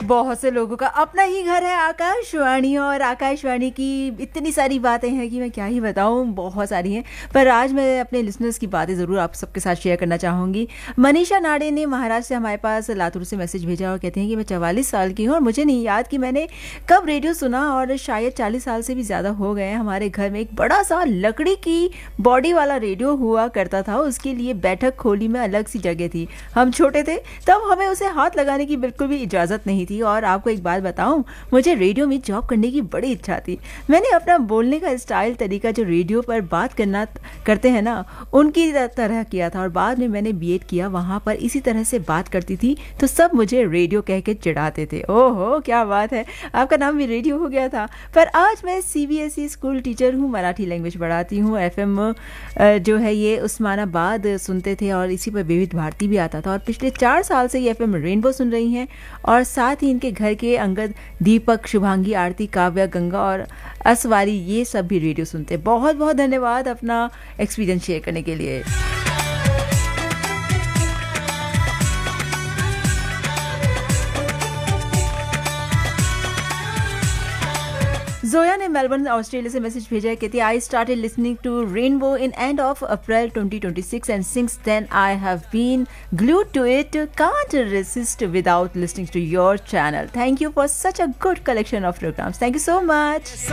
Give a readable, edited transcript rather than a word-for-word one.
बहुत से लोगों का अपना ही घर है आकाशवाणी, और आकाशवाणी की इतनी सारी बातें हैं कि मैं क्या ही बताऊं, बहुत सारी हैं। पर आज मैं अपने लिसनर्स की बातें ज़रूर आप सबके साथ शेयर करना चाहूँगी। मनीषा नाडे ने महाराष्ट्र से हमारे पास लातूर से मैसेज भेजा और कहते हैं कि मैं 44 साल की हूँ और मुझे नहीं याद कि मैंने कब रेडियो सुना, और शायद 40 साल से भी ज़्यादा हो गए हैं। हमारे घर में एक बड़ा सा लकड़ी की बॉडी वाला रेडियो हुआ करता था, उसके लिए बैठक खोली में अलग सी जगह थी। हम छोटे थे तब हमें उसे हाथ लगाने की बिल्कुल भी इजाज़त नहीं थी। और आपको एक बात बताऊं, मुझे रेडियो में जॉब करने की बड़ी इच्छा थी। मैंने अपना बोलने का स्टाइल, तरीका जो रेडियो पर बात करना करते हैं ना, उनकी तरह किया था। और बाद में मैंने बीएड किया, वहाँ पर इसी तरह से बात करती थी तो सब मुझे रेडियो कह के चिढ़ाते थे। ओहो क्या बात है, आपका नाम भी रेडियो हो गया था। पर आज मैं सीबीएसई स्कूल टीचर हूँ, मराठी लैंग्वेज पढ़ाती हूँ। एफएम जो है ये उस्मानाबाद सुनते थे और इसी पर विविध भारती भी आता था। और पिछले 4 साल से ये एफएम रेनबो सुन रही हैं, और साथ ही इनके घर के अंगद, दीपक, शुभांगी, आरती, काव्या, गंगा और असवारी, ये सब भी रेडियो सुनते। बहुत बहुत धन्यवाद अपना एक्सपीरियंस शेयर करने के लिए। जोया ने मेलबर्न ऑस्ट्रेलिया से मैसेज भेजा है, कहती है I started listening to rainbow in end of April 2026 and since then I have been glued to it, can't resist without listening to your channel. Thank you for such a good collection of programs. Thank you so much.